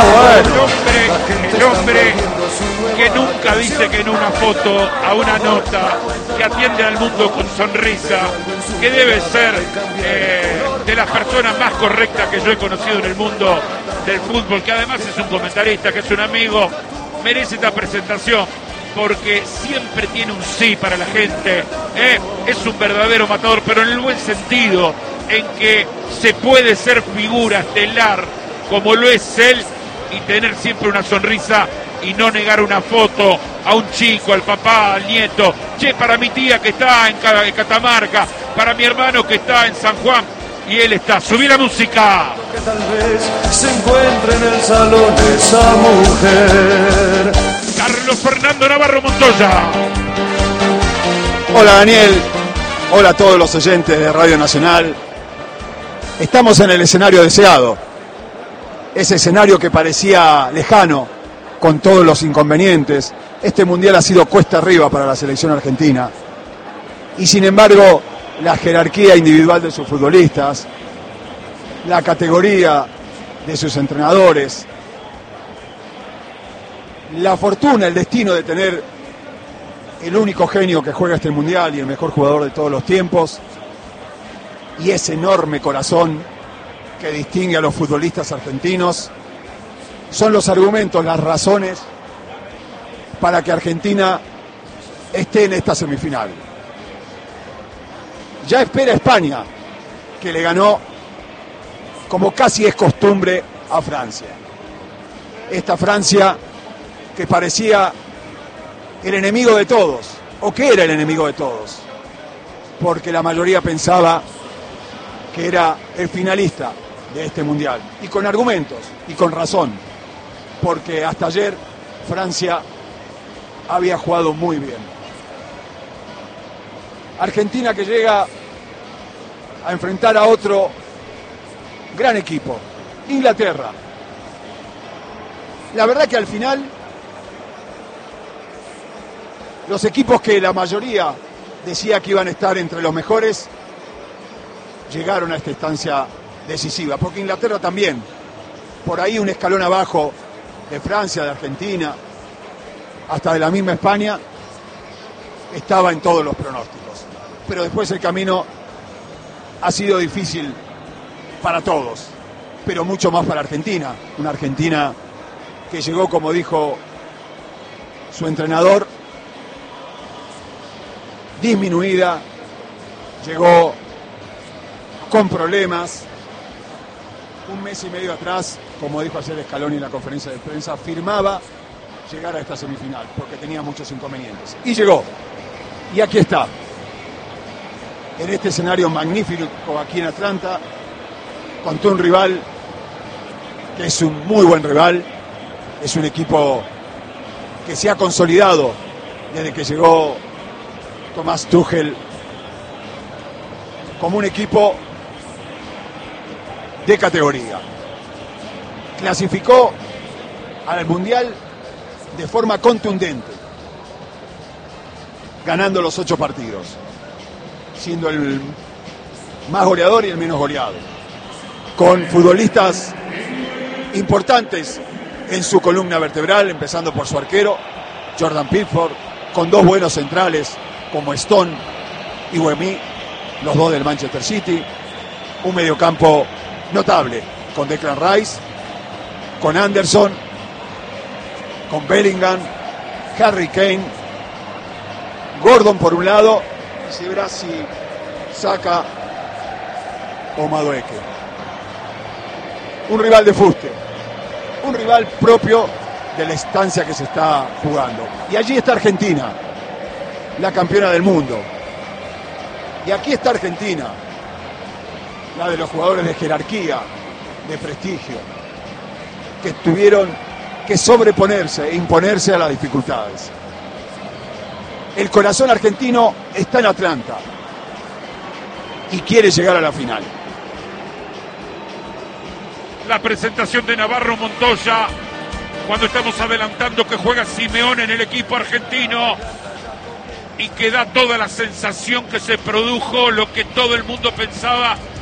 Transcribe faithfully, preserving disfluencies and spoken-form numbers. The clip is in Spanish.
El hombre, el hombre que nunca dice que en una foto, a una nota, que atiende al mundo con sonrisa, que debe ser eh, de las personas más correctas que yo he conocido en el mundo del fútbol, que además es un comentarista, que es un amigo, merece esta presentación porque siempre tiene un sí para la gente, ¿eh? Es un verdadero matador, pero en el buen sentido, en que se puede ser figura estelar como lo es él y tener siempre una sonrisa y no negar una foto a un chico, al papá, al nieto. Che, para mi tía que está en Catamarca, para mi hermano que está en San Juan, y él está. Subí la música. Que tal vez se encuentre en el salón esa mujer. Carlos Fernando Navarro Montoya. Hola Daniel, hola a todos los oyentes de Radio Nacional. Estamos en el escenario deseado, ese escenario que parecía lejano con todos los inconvenientes. Este mundial ha sido cuesta arriba para la selección argentina y sin embargo la jerarquía individual de sus futbolistas, la categoría de sus entrenadores, la fortuna, el destino de tener el único genio que juega este mundial y el mejor jugador de todos los tiempos, y ese enorme corazón que distingue a los futbolistas argentinos, son los argumentos, las razones para que Argentina esté en esta semifinal. Ya espera España, que le ganó, como casi es costumbre, a Francia. Esta Francia que parecía el enemigo de todos, o que era el enemigo de todos, porque la mayoría pensaba que era el finalista de este mundial, y con argumentos, y con razón, porque hasta ayer Francia había jugado muy bien. Argentina que llega a enfrentar a otro gran equipo, Inglaterra. La verdad que al final los equipos que la mayoría decía que iban a estar entre los mejores llegaron a esta instancia decisiva, porque Inglaterra también, por ahí un escalón abajo de Francia, de Argentina, hasta de la misma España, estaba en todos los pronósticos. Pero después el camino ha sido difícil para todos, pero mucho más para Argentina, una Argentina que llegó, como dijo su entrenador, disminuida, llegó con problemas. Un mes y medio atrás, como dijo ayer Scaloni en la conferencia de prensa, afirmaba llegar a esta semifinal porque tenía muchos inconvenientes. Y llegó. Y aquí está. En este escenario magnífico aquí en Atlanta, contra un rival que es un muy buen rival, es un equipo que se ha consolidado desde que llegó Thomas Tuchel como un equipo de categoría. Clasificó al Mundial de forma contundente, ganando los ocho partidos, siendo el más goleador y el menos goleado, con futbolistas importantes en su columna vertebral, empezando por su arquero, Jordan Pickford, con dos buenos centrales como Stone y Wemmy, los dos del Manchester City, un mediocampo notable con Declan Rice, con Anderson, con Bellingham, Harry Kane, Gordon por un lado, y si verá si saca o Madueke. Un rival de fuste, un rival propio de la instancia que se está jugando. Y allí está Argentina, la campeona del mundo. Y aquí está Argentina, la de los jugadores de jerarquía, de prestigio, que tuvieron que sobreponerse e imponerse a las dificultades. El corazón argentino está en Atlanta y quiere llegar a la final. La presentación de Navarro Montoya, cuando estamos adelantando que juega Simeone en el equipo argentino y que da toda la sensación que se produjo lo que todo el mundo pensaba